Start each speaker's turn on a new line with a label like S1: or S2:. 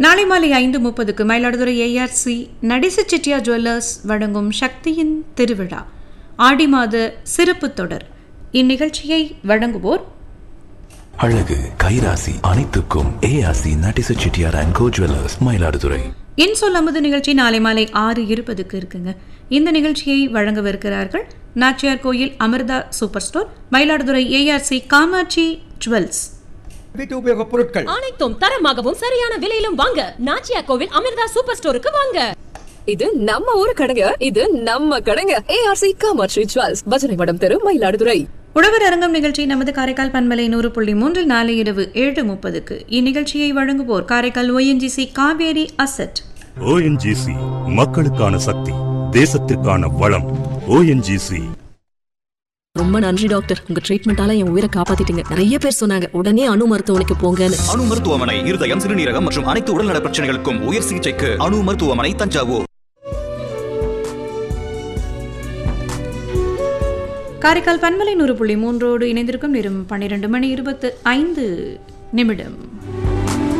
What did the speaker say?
S1: நாளை மாலை 5:30 Mayiladuthurai ARC Natesa Chettiar jewellers வழங்கும் சக்தியின் திருவிழா ஆடி மாத சிறப்பு தொடர். இந்நிகழ்ச்சியை வழங்குவோர்
S2: அழகு கைராசி அனைத்துக்கும் ARC Natesa Chettiar and go jewellers Mayiladuthurai.
S1: இன்சொல் அமுது நிகழ்ச்சி நாளை மாலை 6:20 இருக்குங்க. இந்த நிகழ்ச்சியை வழங்கவிருக்கிறார்கள் நாச்சியார் கோயில் Amrita super store, Mayiladuthurai ARC Kamakshi jewels.
S3: வீட்டு உபயோக பொருட்கள்
S4: அனைத்தும் தரமாகவும் சரியான விலையிலும் வாங்க நாச்சியார் கோவில் அமிர்தா சூப்பர் ஸ்டோருக்கு வாங்க.
S5: இது நம்ம ஊரு கடைங்க, இது நம்ம கடைங்க. ஏஆர்சி காமாட்சி ஜுவல்ஸ், பஜனை மடம் தெரு, மயிலாடுதுறை.
S1: உழவர் அரங்கம் நிகழ்ச்சி நமது காரைக்கால் பண்பலை 100.3 நாளை இரவு 7:30. இந்நிகழ்ச்சியை வழங்குவோர் Karaikal ONGC Kaveri asset.
S6: ONGC மக்களுக்கான சக்தி, தேசத்திற்கான வளம். ஓஎன்ஜிசி.
S5: ரொம்ப நன்றி டாக்டர், உங்க ட்ரீட்மெண்டால என் உயிரை காப்பாத்திட்டீங்க. நிறைய பேர் சொன்னாங்க உடனே அணு மருத்துவமனைக்கு போங்கன்னு.
S7: அணு மருத்துவமனை இருதயம், சிறுநீரகம் மற்றும் அனைத்து உடல்நல பிரச்சனைகளுக்கும் உயர் சிகிச்சைக்கு அணு மருத்துவமனை, தஞ்சாவூர்.
S1: காரைக்கால் பண்பலை 100.3 இணைந்திருக்கும் நேரம் 12:25